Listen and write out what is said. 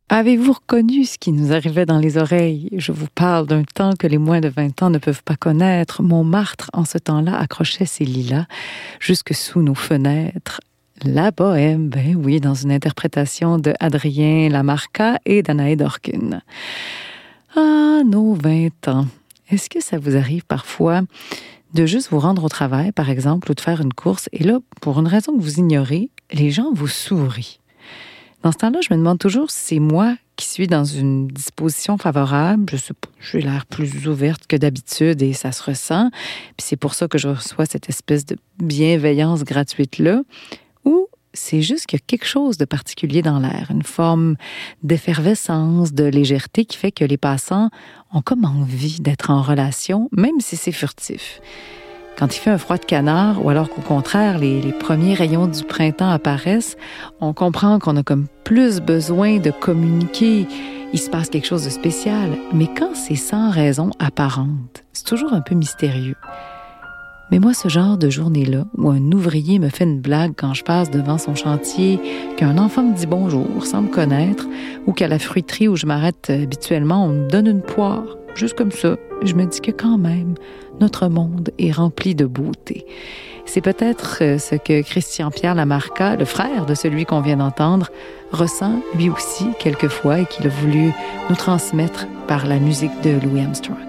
Avez-vous reconnu ce qui nous arrivait dans les oreilles? Je vous parle d'un temps que les moins de 20 ans ne peuvent pas connaître. Montmartre, en ce temps-là, accrochait ses lilas jusque sous nos fenêtres. La bohème, ben oui, dans une interprétation de Adrien Lamarca et d'Anaé Dorkin. Ah, nos 20 ans. Est-ce que ça vous arrive parfois de juste vous rendre au travail, par exemple, ou de faire une course, et là, pour une raison que vous ignorez, les gens vous sourient? Dans ce temps-là, je me demande toujours si c'est moi qui suis dans une disposition favorable. Je sais pas, j'ai l'air plus ouverte que d'habitude et ça se ressent. Puis c'est pour ça que je reçois cette espèce de bienveillance gratuite-là. Ou c'est juste qu'il y a quelque chose de particulier dans l'air, une forme d'effervescence, de légèreté qui fait que les passants ont comme envie d'être en relation, même si c'est furtif. Quand il fait un froid de canard, ou alors qu'au contraire, les premiers rayons du printemps apparaissent, on comprend qu'on a comme plus besoin de communiquer. Il se passe quelque chose de spécial. Mais quand c'est sans raison apparente, c'est toujours un peu mystérieux. Mais moi, ce genre de journée-là, où un ouvrier me fait une blague quand je passe devant son chantier, qu'un enfant me dit bonjour sans me connaître, ou qu'à la fruiterie où je m'arrête habituellement, on me donne une poire, juste comme ça, je me dis que quand même, notre monde est rempli de beauté. C'est peut-être ce que Christian-Pierre Lamarca, le frère de celui qu'on vient d'entendre, ressent lui aussi quelquefois et qu'il a voulu nous transmettre par la musique de Louis Armstrong.